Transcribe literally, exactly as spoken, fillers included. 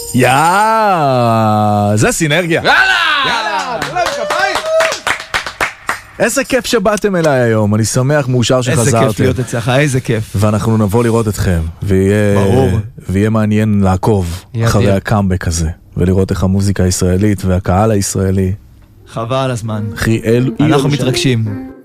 יאה, זה סינרגיה. יאללה! יאללה, תנו להם כפיים. איזה כיף שבאתם אליי היום, אני שמח, מאושר שחזרתם. איזה כיף להיות אצלך, איזה כיף. ואנחנו נבוא לראות אתכם, ויהיה, ברור. ויהיה מעניין לעקוב ידיר. אחרי הקאמבק הזה, ולראות איך המוזיקה הישראלית והקהל הישראלי. חבל על הזמן. אחי, אלו... אנחנו מתרגשים.